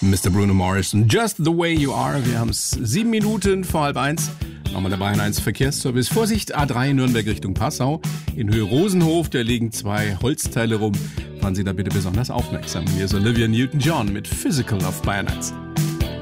Mr. Bruno Morrison, Just the Way You Are. Wir haben es 7 Minuten vor 12:30. Nochmal der Bayern 1 Verkehrsservice. Vorsicht, A3 Nürnberg Richtung Passau. In Höhe Rosenhof, da liegen 2 Holzteile rum. Fahren Sie da bitte besonders aufmerksam. Hier ist Olivia Newton-John mit Physical auf Bayern 1.